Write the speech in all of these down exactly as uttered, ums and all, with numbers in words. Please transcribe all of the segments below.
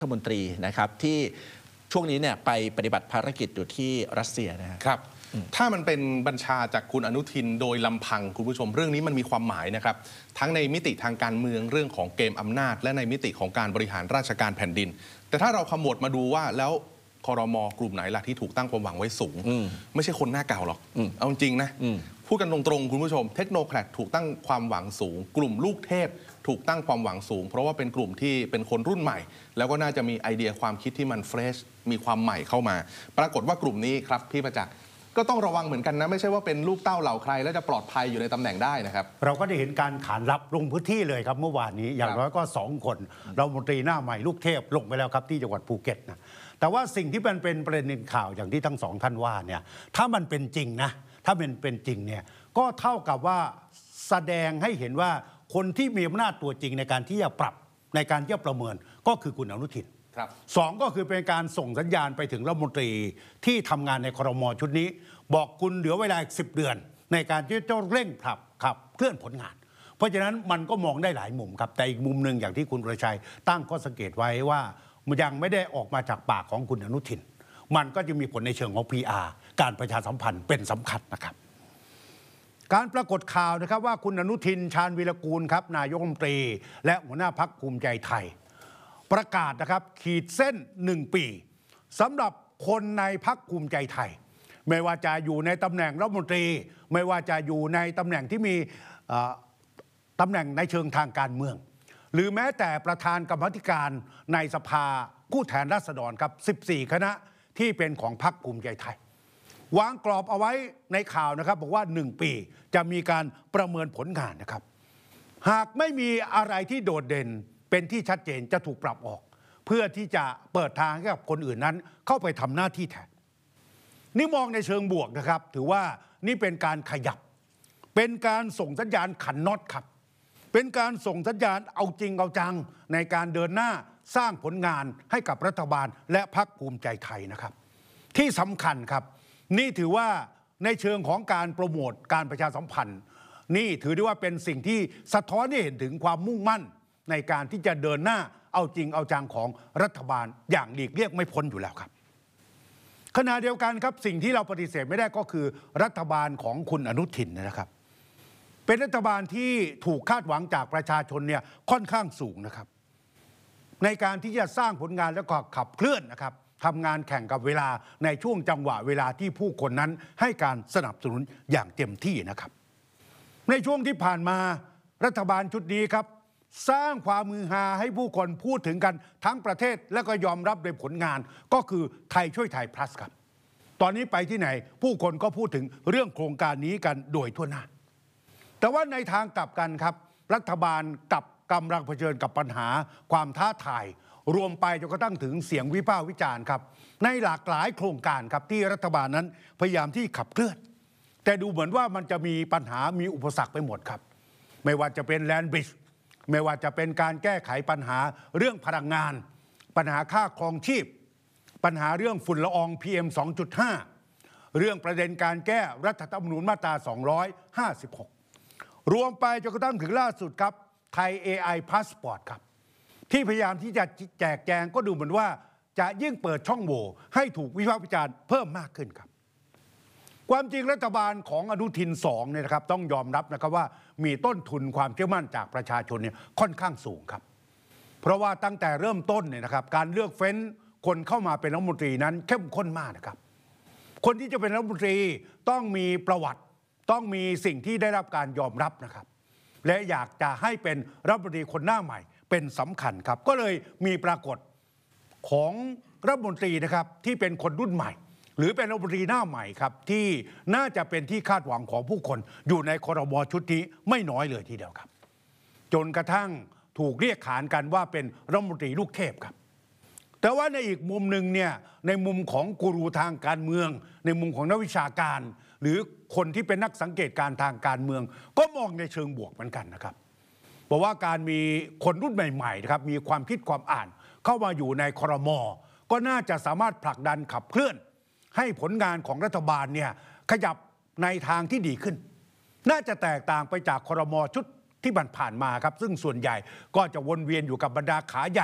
รัฐมนตรีนะครับที่ช่วงนี้เนี่ยไปปฏิบัติภารกิจอยู่ที่รัสเซียนะครับถ้ามันเป็นบัญชาจากคุณอนุทินโดยลำพังคุณผู้ชมเรื่องนี้มันมีความหมายนะครับทั้งในมิติทางการเมืองเรื่องของเกมอำนาจและในมิติของการบริหารราชการแผ่นดินแต่ถ้าเราขมวดมาดูว่าแล้วครม.กลุ่มไหนล่ะที่ถูกตั้งความหวังไว้สูงไม่ใช่คนหน้าเก่าหรอกเอาจริงนะพูดกันตรงๆคุณผู้ชมเทคโนแครดถูกตั้งความหวังสูงกลุ่มลูกเทพถูกตั้งความหวังสูงเพราะว่าเป็นกลุ่มที่เป็นคนรุ่นใหม่แล้วก็น่าจะมีไอเดียความคิดที่มันเฟรชมีความใหม่เข้ามาปรากฏว่ากลุ่มนี้ครับพี่ประจักษ์ก็ต้องระวังเหมือนกันนะไม่ใช่ว่าเป็นลูกเต้าเหล่าใครแล้วจะปลอดภัยอยู่ในตำแหน่งได้นะครับเราก็ได้เห็นการขานรับลงพื้นที่เลยครับเมื่อวานนี้อย่างน้อยก็สองคนรัฐมนตรีหน้าใหม่ลูกเทพลงไปแล้วครับที่จังหวัดภูเก็ตนะแต่ว่าสิ่งที่มันเป็นประเด็นข่าวอย่างที่ทั้งสองท่านว่าเนี่ยถ้ามันเป็นจริงนะถ้ามันเป็นจริงเนี่ยก็เท่ากับว่าแสดงให้เห็นว่าคนที่มีอำนาจตัวจริงในการที่จะปรับในการที่จะประเมินก็คือคุณอนุทินสองก็คือเป็นการส่งสัญญาณไปถึงรัฐมนตรีที่ทำงานในครม.ชุดนี้บอกคุณเหลือเวลาอีกสิบเดือนในการที่จะเร่งขับขับเคลื่อนผลงานเพราะฉะนั้นมันก็มองได้หลายมุมครับแต่อีกมุมหนึ่งอย่างที่คุณประชัยตั้งข้อสังเกตไว้ว่ามันยังไม่ได้ออกมาจากปากของคุณอนุทินมันก็จะมีผลในเชิงของ พี อาร์ การประชาสัมพันธ์เป็นสำคัญนะครับการปรากฏข่าวนะครับว่าคุณอนุทินชาญวีรกูลครับนายกรัฐมนตรีและหัวหน้าพรรคภูมิใจไทยประกาศนะครับขีดเส้นหนึ่งปีสำหรับคนในพรรคภูมิใจไทยไม่ว่าจะอยู่ในตำแหน่งรัฐมนตรีไม่ว่าจะอยู่ในตำแหน่งที่มีตำแหน่งในเชิงทางการเมืองหรือแม้แต่ประธานกรรมธิการในสภาผู้แทนราษฎรครับสิบสี่คณะที่เป็นของพรรคภูมิใจไทยวางกรอบเอาไว้ในข่าวนะครับบอกว่าหนึ่งปีจะมีการประเมินผลงานนะครับหากไม่มีอะไรที่โดดเด่นเป็นที่ชัดเจนจะถูกปรับออกเพื่อที่จะเปิดทางให้กับคนอื่นนั้นเข้าไปทำหน้าที่แทนนี่มองในเชิงบวกนะครับถือว่านี่เป็นการขยับเป็นการส่งสัญญาณขันน็อตครับเป็นการส่งสัญญาณเอาจริงเอาจังในการเดินหน้าสร้างผลงานให้กับรัฐบาลและพรรคภูมิใจไทยนะครับที่สำคัญครับนี่ถือว่าในเชิงของการโปรโมทการประชาสัมพันธ์นี่ถือได้ว่าเป็นสิ่งที่สะท้อนให้เห็นถึงความมุ่งมั่นในการที่จะเดินหน้าเอาจริงเอาจังของรัฐบาลอย่างหลีกเลี่ยงไม่พ้นอยู่แล้วครับขณะเดียวกันครับสิ่งที่เราปฏิเสธไม่ได้ก็คือรัฐบาลของคุณอนุทินนะครับเป็นรัฐบาลที่ถูกคาดหวังจากประชาชนเนี่ยค่อนข้างสูงนะครับในการที่จะสร้างผลงานแล้วก็ขับเคลื่อนนะครับทำงานแข่งกับเวลาในช่วงจังหวะเวลาที่ผู้คนนั้นให้การสนับสนุนอย่างเต็มที่นะครับในช่วงที่ผ่านมารัฐบาลชุดนี้ครับสร้างความมือฮาให้ผู้คนพูดถึงกันทั้งประเทศและก็ยอมรับในผลงานก็คือไทยช่วยไทย plus ครับตอนนี้ไปที่ไหนผู้คนก็พูดถึงเรื่องโครงการนี้กันโดยทั่วหน้าแต่ว่าในทางกลับกันครับรัฐบาลกลับกำลังเผชิญกับปัญหาความท้าทายรวมไปจนกระทั่งถึงเสียงวิพากษ์วิจารณ์ครับในหลากหลายโครงการครับที่รัฐบาลนั้นพยายามที่ขับเคลื่อนแต่ดูเหมือนว่ามันจะมีปัญหามีอุปสรรคไปหมดครับไม่ว่าจะเป็นแลนด์บริดจ์ไม่ว่าจะเป็นการแก้ไขปัญหาเรื่องพลังงานปัญหาค่าครองชีพปัญหาเรื่องฝุ่นละออง พี เอ็ม สองจุดห้า เรื่องประเด็นการแก้รัฐธรรมนูญมาตราสองร้อยห้าสิบหกรวมไปจนกระทั่งถึงล่าสุดครับไทย เอ ไอ Passport ครับที่พยายามที่จะแจกแจงก็ดูเหมือนว่าจะยิ่งเปิดช่องโหว่ให้ถูกวิพากษ์วิจารณ์เพิ่มมากขึ้นครับความจริงรัฐบาลของอนุทินสองเนี่ยนะครับต้องยอมรับนะครับว่ามีต้นทุนความเชื่อมั่นจากประชาชนเนี่ยค่อนข้างสูงครับเพราะว่าตั้งแต่เริ่มต้นเนี่ยนะครับการเลือกเฟ้นคนเข้ามาเป็นรัฐมนตรีนั้นเข้มข้นมากนะครับคนที่จะเป็นรัฐมนตรีต้องมีประวัติต้องมีสิ่งที่ได้รับการยอมรับนะครับและอยากจะให้เป็นรัฐมนตรีคนหน้าใหม่เป็นสำคัญครับก็เลยมีปรากฏของรัฐมนตรีนะครับที่เป็นคนรุ่นใหม่หรือเป็นรัฐมนตรีหน้าใหม่ครับที่น่าจะเป็นที่คาดหวังของผู้คนอยู่ในครม.ชุดนี้ไม่น้อยเลยทีเดียวครับจนกระทั่งถูกเรียกขานกันว่าเป็นรัฐมนตรีลูกเทพครับแต่ว่าในอีกมุมหนึ่งเนี่ยในมุมของกูรูทางการเมืองในมุมของนักวิชาการหรือคนที่เป็นนักสังเกตการทางการเมืองก็มองในเชิงบวกเหมือนกันนะครับบอกว่าการมีคนรุ่นใหม่ๆนะครับมีความคิดความอ่านเข้ามาอยู่ในครม.ก็น่าจะสามารถผลักดันขับเคลื่อนให้ผลงานของรัฐบาลเนี่ยขยับในทางที่ดีขึ้นน่าจะแตกต่างไปจากครม.ชุดที่ผ่านมาครับซึ่งส่วนใหญ่ก็จะวนเวียนอยู่กับบรรดาขาใหญ่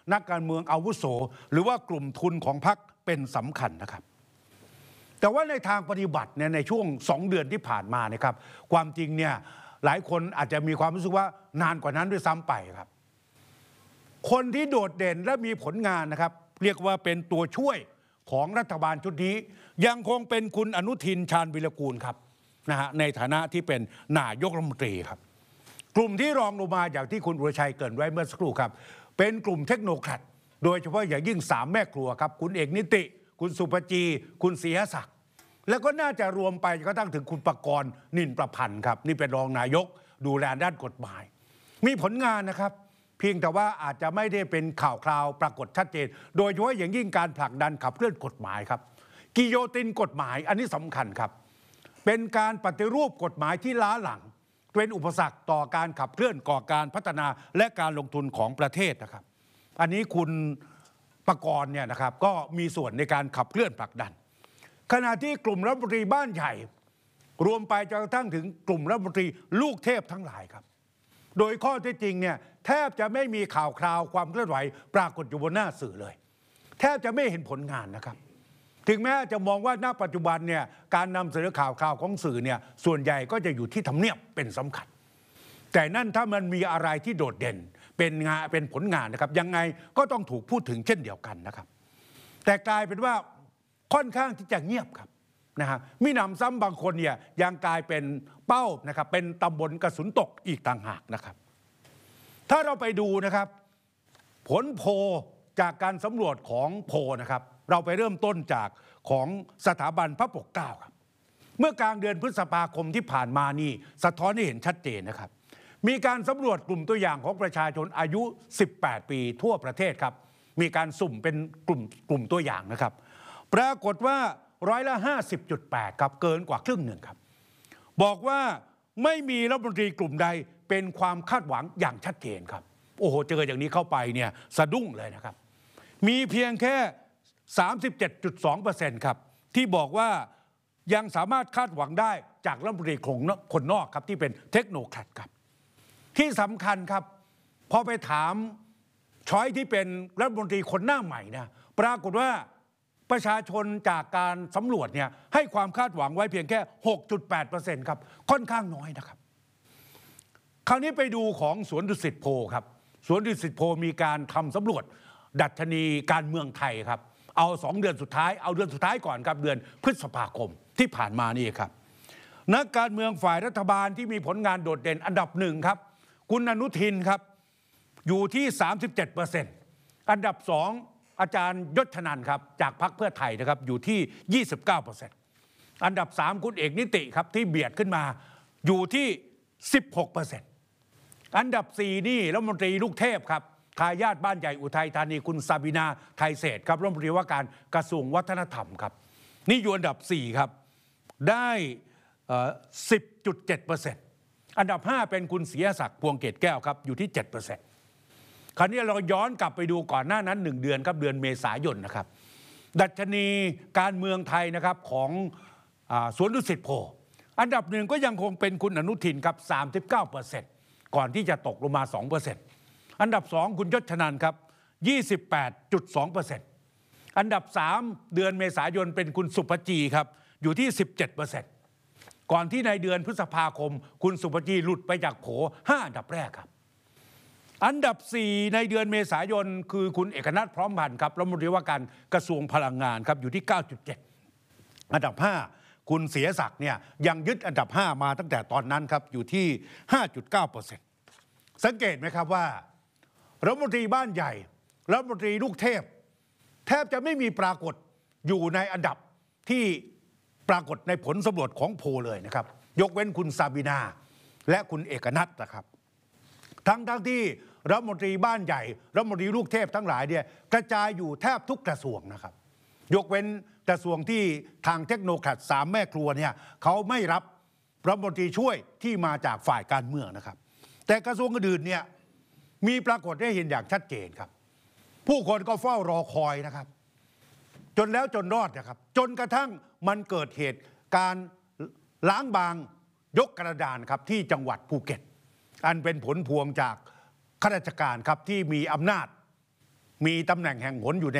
นักการเมืองอาวุโสหรือว่ากลุ่มทุนของพรรคเป็นสำคัญนะครับแต่ว่าในทางปฏิบัติเนี่ยในช่วงสองเดือนที่ผ่านมานะครับความจริงเนี่ยหลายคนอาจจะมีความรู้สึกว่านานกว่านั้นด้วยซ้ำไปครับคนที่โดดเด่นและมีผลงานนะครับเรียกว่าเป็นตัวช่วยของรัฐบาลชุดนี้ยังคงเป็นคุณอนุทินชาญวิรากูลครับนะฮะในฐานะที่เป็นนายกรัฐมนตรีครับกลุ่มที่รองลงมาอย่างที่คุณอุรชัยเกริ่นไว้เมื่อสักครู่ครับเป็นกลุ่มเทคโนแครตโดยเฉพาะอย่างยิ่งสามแม่ครัวครับคุณเอกนิติ คุณสุภจีคุณศรีหศักดิ์แล้วก็น่าจะรวมไปก็ตั้งถึงคุณประกรณ์นินประพันธ์ครับนี่เป็นรองนายกดูแลด้านกฎหมายมีผลงานนะครับเพียงแต่ว่าอาจจะไม่ได้เป็นข่าวคราวปรากฏชัดเจนโดยเฉพาะอย่างยิ่งการผลักดันขับเคลื่อนกฎหมายครับกิโยตินกฎหมายอันนี้สำคัญครับเป็นการปฏิรูปกฎหมายที่ล้าหลังเป็นอุปสรรคต่อการขับเคลื่อนก่อการพัฒนาและการลงทุนของประเทศนะครับอันนี้คุณประกรณ์เนี่ยนะครับก็มีส่วนในการขับเคลื่อนผลักดันขณะที่กลุ่มรัฐมนตรีบ้านใหญ่รวมไปจนกระทั่งถึงกลุ่มรัฐมนตรีลูกเทพทั้งหลายครับโดยข้อเท็จจริงเนี่ยแทบจะไม่มีข่าวคราวความเคลื่อนไหวปรากฏอยู่บนหน้าสื่อเลยแทบจะไม่เห็นผลงานนะครับถึงแม้จะมองว่าณปัจจุบันเนี่ยการนำเสนอข่าวคราวของสื่อเนี่ยส่วนใหญ่ก็จะอยู่ที่ทำเนียบเป็นสำคัญแต่นั่นถ้ามันมีอะไรที่โดดเด่นเป็นงานเป็นผลงานนะครับยังไงก็ต้องถูกพูดถึงเช่นเดียวกันนะครับแต่กลายเป็นว่าค่อนข้างที่จะเงียบครับนะฮะมีหนำซ้ำบางคนเนี่ยยังกลายเป็นเป้านะครับเป็นตำบลกระสุนตกอีกต่างหากนะครับถ้าเราไปดูนะครับผลโพลจากการสำรวจของโพลนะครับเราไปเริ่มต้นจากของสถาบันพระปกเกล้าครับเมื่อกลางเดือนพฤษภาคมที่ผ่านมานี่สะท้อนให้เห็นชัดเจนนะครับมีการสำรวจกลุ่มตัวอย่างของประชาชนอายุสิบแปดปีทั่วประเทศครับมีการสุ่มเป็นกลุ่มกลุ่มตัวอย่างนะครับปรากฏว่าร้อยละ ห้าสิบจุดแปด ครับเกินกว่าครึ่งหนึ่งครับบอกว่าไม่มีรัฐมนตรีกลุ่มใดเป็นความคาดหวังอย่างชัดเจนครับโอ้โหเจออย่างนี้เข้าไปเนี่ยสะดุ้งเลยนะครับมีเพียงแค่ สามสิบเจ็ดจุดสองเปอร์เซ็นต์ ครับที่บอกว่ายังสามารถคาดหวังได้จากรัฐมนตรีคนนอกครับที่เป็นเทคโนแครตครับที่สำคัญครับพอไปถามช้อยที่เป็นรัฐมนตรีคนหน้าใหม่นะปรากฏว่าประชาชนจากการสำรวจเนี่ยให้ความคาดหวังไว้เพียงแค่ หกจุดแปดเปอร์เซ็นต์ ครับค่อนข้างน้อยนะครับคราวนี้ไปดูของสวนดุสิตโพลครับสวนดุสิตโพลมีการทำสำรวจดัชนีการเมืองไทยครับเอาสองเดือนสุดท้ายเอาเดือนสุดท้ายก่อนครับเดือนพฤษภาคมที่ผ่านมานี่ครับนักการเมืองฝ่ายรัฐบาลที่มีผลงานโดดเด่นอันดับหนึ่งครับคุณอนุทินครับอยู่ที่ สามสิบเจ็ดเปอร์เซ็นต์ อันดับสองอาจารย์ยศชนันท์ครับจากพรรคเพื่อไทยนะครับอยู่ที่ ยี่สิบเก้าเปอร์เซ็นต์ อันดับสามคุณเอกนิติครับที่เบียดขึ้นมาอยู่ที่ สิบหกเปอร์เซ็นต์ อันดับสี่นี่รัฐมนตรีลูกเทพครับทายาทบ้านใหญ่อุทัยธานีคุณซาบินาไทยเศรษฐ์ครับรัฐมนตรีว่าการกระทรวงวัฒนธรรมครับนี่อยู่อันดับสี่ครับได้ สิบจุดเจ็ดเปอร์เซ็นต์ อันดับห้าเป็นคุณศรีศักดิ์พวงเกตแก้วครับอยู่ที่ เจ็ดเปอร์เซ็นต์ คราวนี้เราย้อนกลับไปดูก่อนหน้านั้นหนึ่งเดือนครับเดือนเมษายนนะครับดัชนีการเมืองไทยนะครับของอ่าสวนดุสิตโพลอันดับหนึ่งก็ยังคงเป็นคุณอนุทินครับ สามสิบเก้าเปอร์เซ็นต์ ก่อนที่จะตกลงมา สองเปอร์เซ็นต์ อันดับสองคุณยศชนันท์ครับ ยี่สิบแปดจุดสองเปอร์เซ็นต์ อันดับสามเดือนเมษายนเป็นคุณสุภจีครับอยู่ที่ สิบเจ็ดเปอร์เซ็นต์ ก่อนที่ในเดือนพฤษภาคมคุณสุภจีหลุดไปจากโผห้าอันดับแรกครับอันดับสี่ในเดือนเมษายนคือคุณเอกนัทพร้อมพันธ์ครับรัฐมนตรีว่าการกระทรวงพลังงานครับอยู่ที่ เก้าจุดเจ็ด อันดับห้าคุณศรีศักดิ์เนี่ยยังยึดอันดับห้ามาตั้งแต่ตอนนั้นครับอยู่ที่ ห้าจุดเก้าเปอร์เซ็นต์ สังเกตไหมครับว่ารัฐมนตรีบ้านใหญ่รัฐมนตรีลูกเทพแทบจะไม่มีปรากฏอยู่ในอันดับที่ปรากฏในผลสำรวจของโพลเลยนะครับยกเว้นคุณซาบินาและคุณเอกนัทนะครับทั้งทั้งที่รัฐมนตรีบ้านใหญ่รัฐมนตรีลูกเทพทั้งหลายเนี่ยกระจายอยู่แทบทุกกระทรวงนะครับยกเว้นกระทรวงที่ทางเทคโนแครตสามแม่ครัวเนี่ยเขาไม่รับรัฐมนตรีช่วยที่มาจากฝ่ายการเมืองนะครับแต่กระทรวงอื่นเนี่ยมีปรากฏได้เห็นอย่างชัดเจนครับผู้คนก็เฝ้ารอคอยนะครับจนแล้วจนรอดนะครับจนกระทั่งมันเกิดเหตุการล้างบางยกกระดานครับที่จังหวัดภูเก็ตอันเป็นผลพวงจากข้าราชการครับที่มีอำนาจมีตำแหน่งแห่งหนอยู่ใน